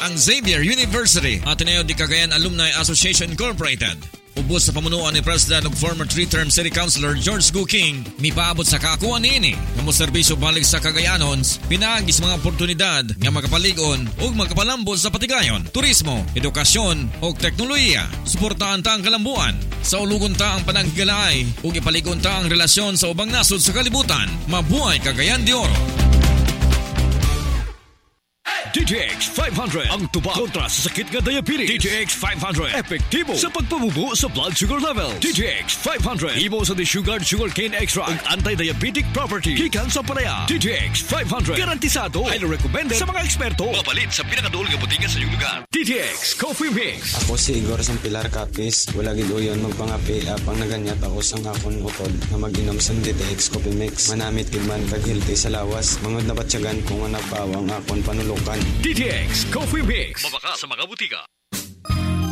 ang Xavier University, Ateneo de Cagayan Alumni Association Incorporated. Ubos sa pamunuan ni President ug former 3-term City Councilor George Gu King, mipaabot sa kakuha niini nga mo serbisyo balik sa Cagayanons, pinaagis mga oportunidad nga makapaligon ug makapalambot sa patigayon, turismo, edukasyon ug teknolohiya. Suportahan ta ang kalambuan. Sa ulugon ta ang pananggalaay ug ipaligon ta ang relasyon sa ubang nasod sa kalibutan. Mabuhay Cagayan de Oro! DTX 500 ang tubag kontra sa sakit nga diabetes. DTX 500 epektibo sa pagpamubo sa blood sugar level. DTX 500 imo sa desugared sugarcane extract ug anti-diabetic property gikan sa palaya. DTX 500 garantisado, highly recommended sa mga eksperto. Mabalit sa pinakaduol nga butingan sa iyong lugar. DTX Coffee Mix. Ako si Igor Sampilar Capis. Wala gid uyon magpangapi apang naganyat ako sang akon utod na mag-inom sa DTX Coffee Mix. Manamit gid man kag healthy sa lawas. Mangod na batyagan kung ano pa ang akon panulukan. DTX Coffee Mix. Mabaka sa mga butika.